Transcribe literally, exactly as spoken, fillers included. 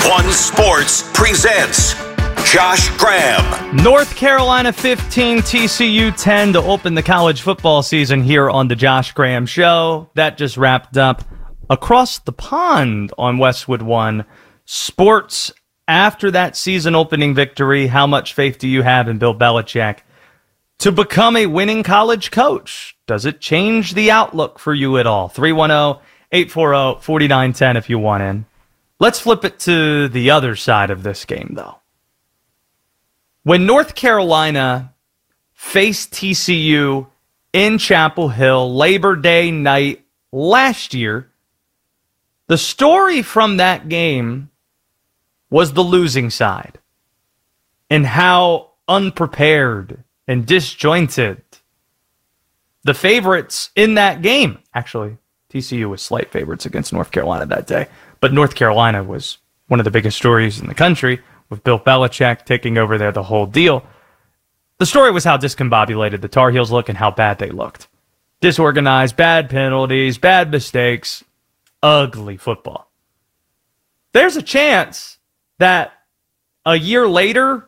One Sports presents Josh Graham. North Carolina fifteen, T C U ten to open the college football season here on the Josh Graham Show. That just wrapped up. Across the pond on Westwood One Sports, after that season opening victory, how much faith do you have in Bill Belichick to become a winning college coach? Does it change the outlook for you at all? three one zero, eight four zero, four nine one zero if you want in. Let's flip it to the other side of this game, though. When North Carolina faced T C U in Chapel Hill Labor Day night last year, the story from that game was the losing side and how unprepared and disjointed the favorites in that game. Actually, T C U was slight favorites against North Carolina that day, but North Carolina was one of the biggest stories in the country with Bill Belichick taking over there, the whole deal. The story was how discombobulated the Tar Heels looked and how bad they looked. Disorganized, bad penalties, bad mistakes, ugly football. There's a chance that a year later,